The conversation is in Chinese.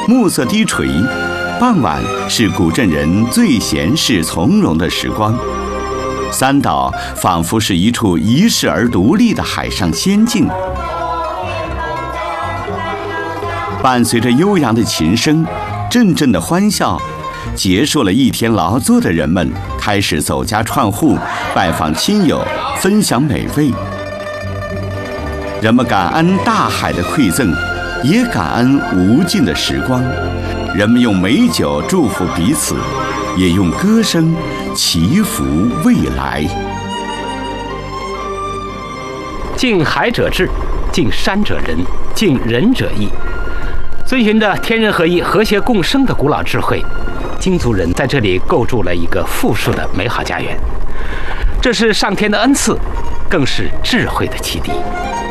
暮色低垂，傍晚是古镇人最闲适从容的时光。三岛仿佛是一处遗世而独立的海上仙境。伴随着悠扬的琴声，阵阵的欢笑，结束了一天劳作的人们开始走家串户，拜访亲友，分享美味。人们感恩大海的馈赠，也感恩无尽的时光。人们用美酒祝福彼此，也用歌声祈福未来。 敬海者智，敬山者仁，敬人者义。遵循着天人合一、和谐共生的古老智慧，京族人在这里构筑了一个富庶的美好家园。这是上天的恩赐，更是智慧的启迪。